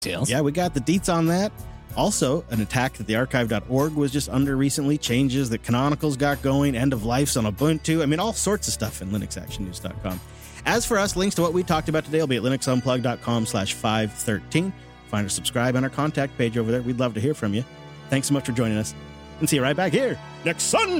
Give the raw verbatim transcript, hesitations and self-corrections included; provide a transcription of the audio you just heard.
Details. Yeah, we got the deets on that. Also, an attack that the archive dot org was just under recently, changes that Canonical's got going, end of lifes on Ubuntu. I mean, all sorts of stuff in Linux Action News dot com. As for us, links to what we talked about today will be at linux unplugged dot com slash five thirteen. Find or subscribe on our contact page over there. We'd love to hear from you. Thanks so much for joining us, and see you right back here next Sunday.